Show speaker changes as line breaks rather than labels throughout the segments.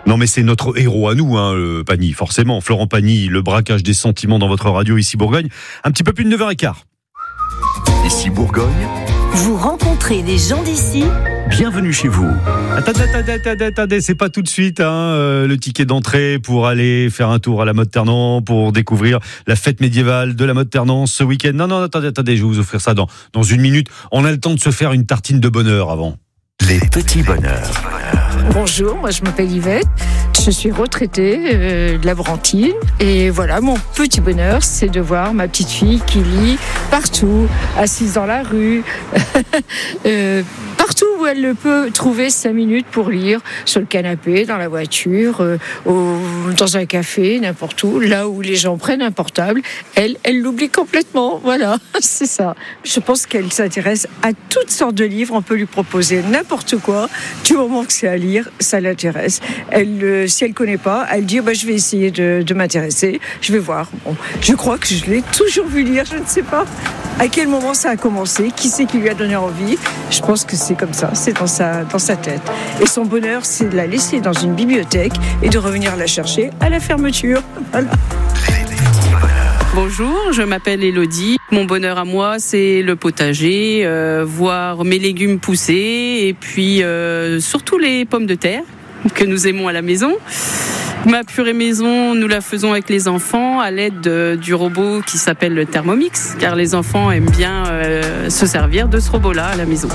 Non mais c'est notre héros à nous, Pagny, forcément. Florent Pagny, le braquage des sentiments dans votre radio ici Bourgogne. Un petit peu plus de 9h15.
Ici Bourgogne.
Vous rencontrez des gens d'ici.
Bienvenue chez vous.
Attendez, c'est pas tout de suite le ticket d'entrée pour aller faire un tour à la Motte Ternan, pour découvrir la fête médiévale de la Motte Ternan ce week-end. Non, attendez, je vais vous offrir ça dans une minute. On a le temps de se faire une tartine de bonheur avant.
Les petits bonheurs.
Bonjour, moi je m'appelle Yvette, je suis retraitée de la Brantine et voilà, mon petit bonheur c'est de voir ma petite fille qui lit partout, assise dans la rue, partout où elle peut trouver 5 minutes pour lire, sur le canapé, dans la voiture, dans un café, n'importe où, là où les gens prennent un portable, elle l'oublie complètement, voilà, c'est ça. Je pense qu'elle s'intéresse à toutes sortes de livres, on peut lui proposer n'importe quoi, du moment que c'est à lire, ça l'intéresse. Si elle ne connaît pas, elle dit je vais essayer de m'intéresser, je vais voir. Bon, je crois que je l'ai toujours vu lire, je ne sais pas à quel moment ça a commencé, qui c'est qui lui a donné envie. Je pense que c'est comme ça, c'est dans sa tête. Et son bonheur, c'est de la laisser dans une bibliothèque et de revenir la chercher à la fermeture. Voilà.
Bonjour, je m'appelle Elodie. Mon bonheur à moi, c'est le potager, voir mes légumes pousser et puis surtout les pommes de terre que nous aimons à la maison. Ma purée maison, nous la faisons avec les enfants à l'aide du robot qui s'appelle le Thermomix, car les enfants aiment bien se servir de ce robot-là à la maison.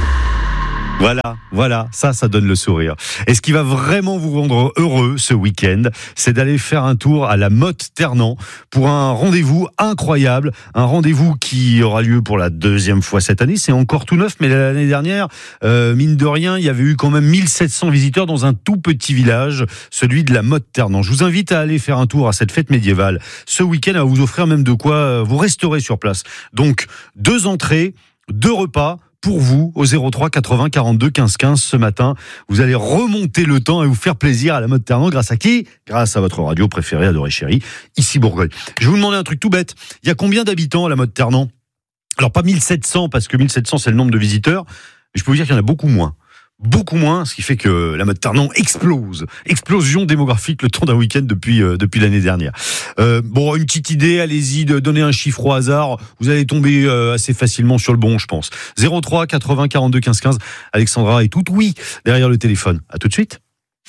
Voilà, ça donne le sourire. Et ce qui va vraiment vous rendre heureux ce week-end, c'est d'aller faire un tour à la Motte Ternan pour un rendez-vous incroyable, un rendez-vous qui aura lieu pour la 2e fois cette année. C'est encore tout neuf, mais l'année dernière, mine de rien, il y avait eu quand même 1700 visiteurs dans un tout petit village, celui de la Motte Ternan. Je vous invite à aller faire un tour à cette fête médiévale. Ce week-end, à vous offrir même de quoi vous restaurer sur place. Donc, 2 entrées, 2 repas, pour vous, au 03 80 42 15 15 ce matin. Vous allez remonter le temps et vous faire plaisir à la Motte Ternan grâce à qui ? Grâce à votre radio préférée, adorée chérie, ici Bourgogne. Je vais vous demander un truc tout bête. Il y a combien d'habitants à la Motte Ternan ? Alors pas 1700, parce que 1700 c'est le nombre de visiteurs, mais je peux vous dire qu'il y en a beaucoup moins, ce qui fait que la Motte Ternan explose. Explosion démographique le temps d'un week-end depuis l'année dernière. Bon, une petite idée, allez-y, de donner un chiffre au hasard. Vous allez tomber assez facilement sur le bon, je pense. 03 80 42 15 15. Alexandra est toute oui derrière le téléphone. À tout de suite.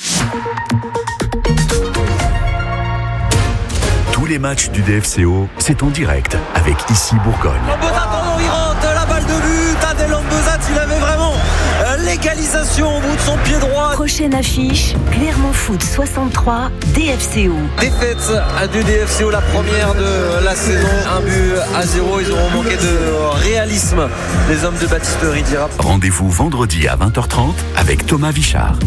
Tous les matchs du DFCO, c'est en direct avec Ici Bourgogne.
Lambezat, il rentre la balle de but. Adel Lambezat, il avait vraiment l'égalisation au bout de son pied droit.
Prochaine affiche, Clermont Foot 63, DFCO.
Défaite du DFCO, la première de la saison. 1-0, ils auront manqué de réalisme, les hommes de Baptiste Ridira.
Rendez-vous vendredi à 20h30 avec Thomas Vichard.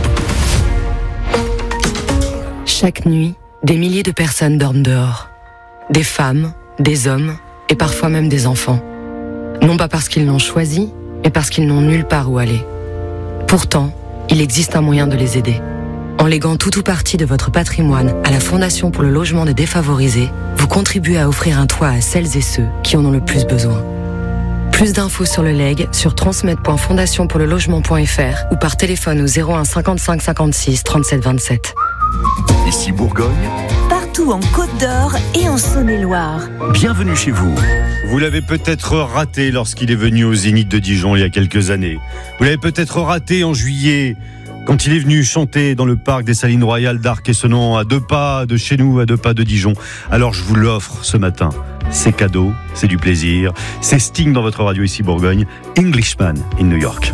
Chaque nuit, des milliers de personnes dorment dehors. Des femmes, des hommes et parfois même des enfants. Non pas parce qu'ils l'ont choisi, mais parce qu'ils n'ont nulle part où aller. Pourtant, il existe un moyen de les aider. En léguant tout ou partie de votre patrimoine à la Fondation pour le logement des défavorisés, vous contribuez à offrir un toit à celles et ceux qui en ont le plus besoin. Plus d'infos sur le legs sur transmed.fondationpourlelogement.fr ou par téléphone au 01 55 56 37 27.
Ici Bourgogne.
Partout en Côte d'Or et en Saône-et-Loire.
Bienvenue chez vous.
Vous l'avez peut-être raté lorsqu'il est venu au Zénith de Dijon il y a quelques années. Vous l'avez peut-être raté en juillet, quand il est venu chanter dans le parc des Salines Royales d'Arc-et-Senans, à 2 pas de chez nous, à 2 pas de Dijon. Alors je vous l'offre ce matin. C'est cadeau, c'est du plaisir. C'est Sting dans votre radio ici Bourgogne, Englishman in New York.